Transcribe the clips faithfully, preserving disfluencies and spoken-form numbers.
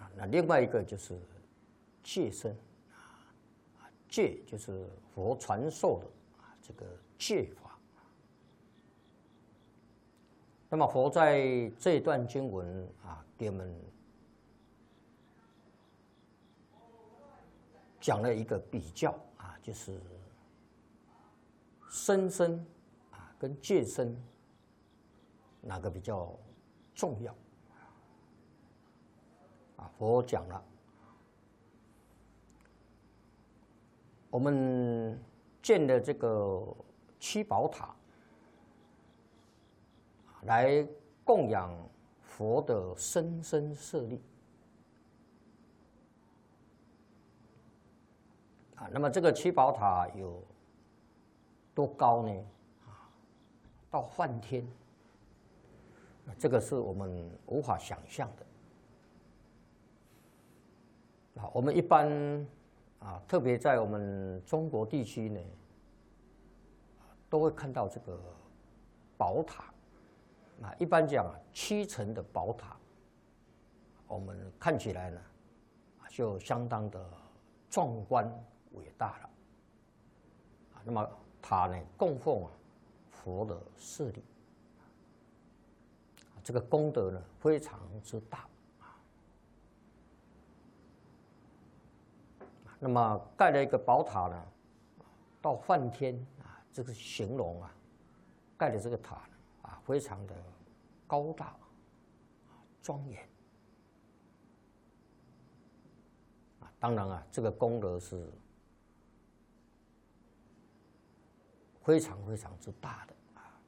啊，那另外一个就是戒身啊，戒就是佛传授的啊这个戒法。那么佛在这一段经文啊，给我们讲了一个比较啊，就是身身啊跟戒身哪个比较重要啊？佛讲了，我们建的这个七宝塔，来供养佛的身身舍利啊。那么这个七宝塔有多高呢？啊，到梵天，这个是我们无法想象的啊。我们一般啊，特别在我们中国地区呢，都会看到这个宝塔。啊，一般讲啊，七层的宝塔，我们看起来呢，就相当的壮观伟大了。啊，那么塔呢，供奉啊佛的舍利，这个功德呢非常之大啊。那么盖了一个宝塔呢，到梵天啊，这个形容啊，盖的这个塔呢。啊，非常的高大、庄严啊！当然啊，这个功德是非常非常之大的啊。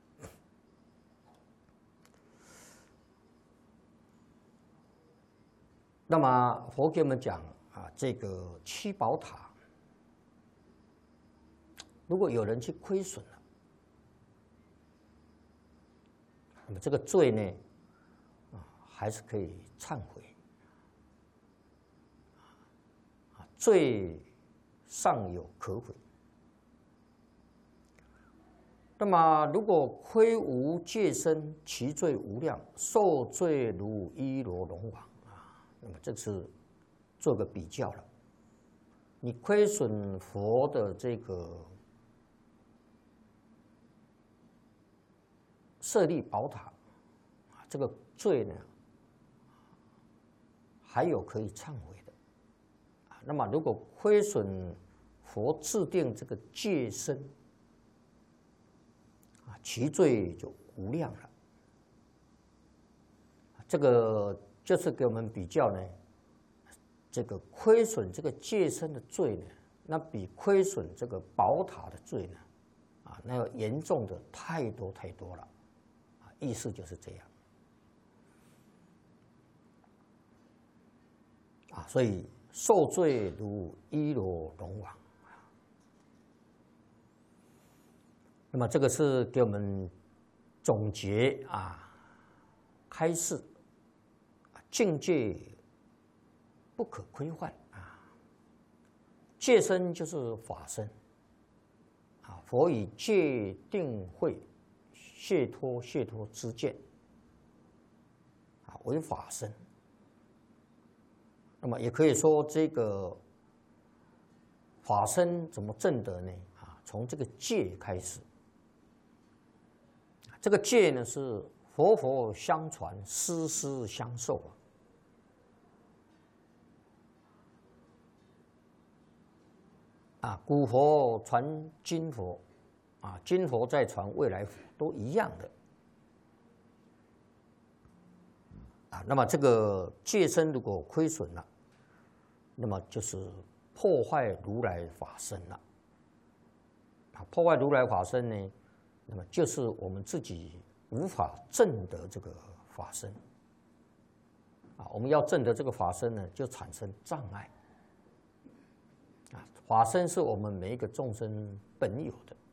那么佛给我们讲啊，这个七宝塔，如果有人去亏损了，那么这个罪呢，啊，还是可以忏悔。啊，罪尚有可悔。那么，如果亏无戒身，其罪无量，受罪如伊罗龙王啊。那么，这是做个比较了。你亏损佛的这个舍利宝塔，啊，这个罪呢，还有可以忏悔的，啊，那么如果亏损佛制定这个戒身，啊，其罪就无量了。这个就是给我们比较呢，这个亏损这个戒身的罪呢，那比亏损这个宝塔的罪呢，啊，那要严重的太多太多了。意思就是这样啊，所以受罪如伊罗龙王。那么这个是给我们总结啊，开示境界不可亏患啊，戒身就是法身啊，佛以戒定慧。解脱解脱之见啊，为法身。那么也可以说，这个法身怎么证得呢？啊，从这个戒开始。这个戒呢，是佛佛相传，师师相授啊。啊，古佛传今佛。啊，今佛再传未来佛都一样的啊。那么这个戒身如果亏损了，那么就是破坏如来法身了。啊，破坏如来法身呢，那么就是我们自己无法证得这个法身啊。我们要证得这个法身呢，就产生障碍啊。法身是我们每一个众生本有的。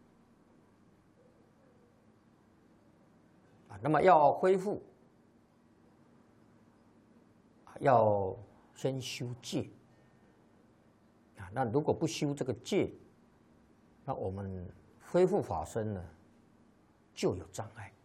那么要恢复，要先修戒啊。那如果不修这个戒，那我们恢复法身呢，就有障碍。